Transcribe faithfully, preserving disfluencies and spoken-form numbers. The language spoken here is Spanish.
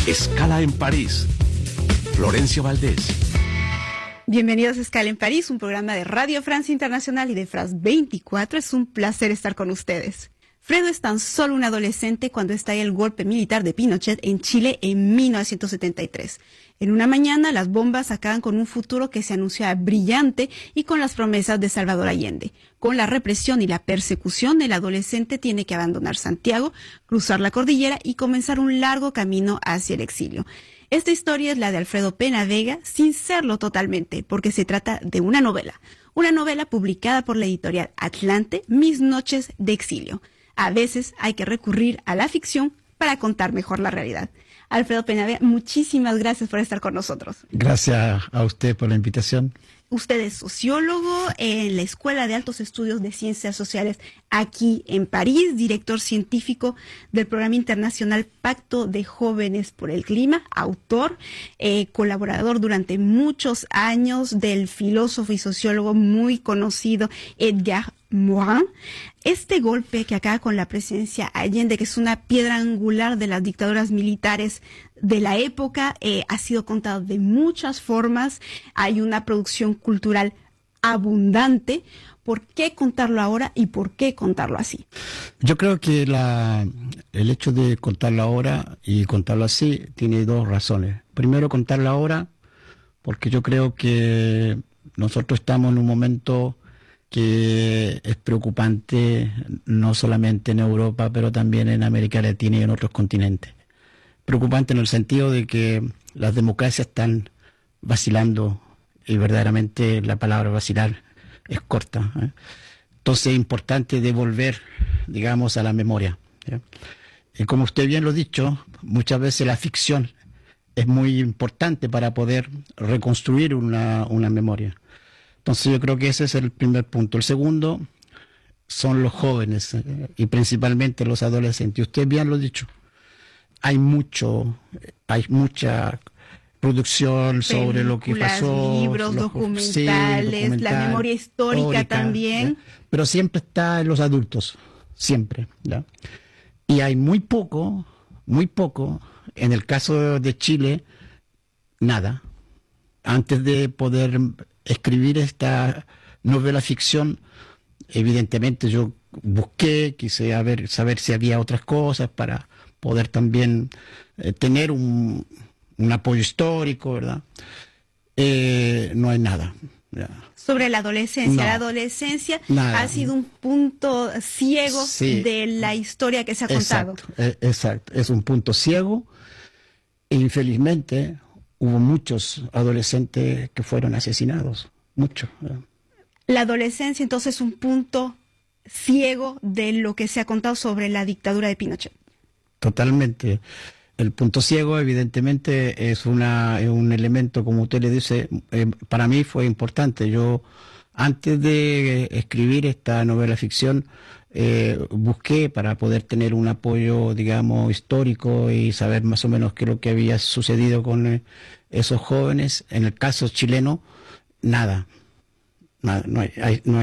Escala en París. Florencia Valdés. Bienvenidos a Escala en París, un programa de Radio Francia Internacional y de France veinticuatro. Es un placer estar con ustedes. Fredo es tan solo un adolescente cuando estalla el golpe militar de Pinochet en Chile en mil novecientos setenta y tres. En una mañana, las bombas acaban con un futuro que se anunciaba brillante y con las promesas de Salvador Allende. Con la represión y la persecución, el adolescente tiene que abandonar Santiago, cruzar la cordillera y comenzar un largo camino hacia el exilio. Esta historia es la de Alfredo Pena Vega, sin serlo totalmente, porque se trata de una novela. Una novela publicada por la editorial Atlante, Mis noches de exilio. A veces hay que recurrir a la ficción para contar mejor la realidad. Alfredo Pena Vega, muchísimas gracias por estar con nosotros. Gracias a usted por la invitación. Usted es sociólogo en la Escuela de Altos Estudios de Ciencias Sociales aquí en París, director científico del programa internacional Pacto de Jóvenes por el Clima, autor, eh, colaborador durante muchos años del filósofo y sociólogo muy conocido Edgar Morin. Este golpe que acaba con la presidencia Allende, que es una piedra angular de las dictaduras militares de la época, eh, ha sido contado de muchas formas. Hay una producción cultural abundante. ¿Por qué contarlo ahora y por qué contarlo así? Yo creo que la, el hecho de contarlo ahora y contarlo así tiene dos razones. Primero, contarlo ahora porque yo creo que nosotros estamos en un momento que es preocupante, no solamente en Europa, pero también en América Latina y en otros continentes. Preocupante en el sentido de que las democracias están vacilando, y verdaderamente la palabra vacilar es corta, ¿eh? Entonces es importante devolver, digamos, a la memoria, ¿eh? Y como usted bien lo ha dicho, muchas veces la ficción es muy importante para poder reconstruir una, una memoria. Entonces yo creo que ese es el primer punto. El segundo son los jóvenes, eh, y principalmente los adolescentes. Usted bien lo ha dicho. Hay mucho, hay mucha producción sobre lo que pasó. Libros, los, documentales, sí, documental, la memoria histórica, histórica también. ¿ya? Pero siempre está en los adultos, siempre, ¿ya? Y hay muy poco, muy poco, en el caso de Chile, nada. Antes de poder escribir esta novela ficción, evidentemente yo busqué, quise a ver, saber si había otras cosas para poder también eh, tener un, un apoyo histórico, ¿verdad? Eh, no hay nada. ¿Ya? Sobre la adolescencia. No, la adolescencia nada. Ha sido un punto ciego Sí. de la historia que se ha contado. Exacto, eh, exacto. Es un punto ciego e infelizmente hubo muchos adolescentes que fueron asesinados, muchos. ¿verdad? La adolescencia entonces es un punto ciego de lo que se ha contado sobre la dictadura de Pinochet. Totalmente. El punto ciego, evidentemente, es, una, es un elemento, como usted le dice, eh, para mí fue importante. Yo, antes de escribir esta novela ficción, eh, busqué para poder tener un apoyo, digamos, histórico y saber más o menos qué es lo que había sucedido con eh, esos jóvenes. En el caso chileno, nada. nada no hay, hay, no hay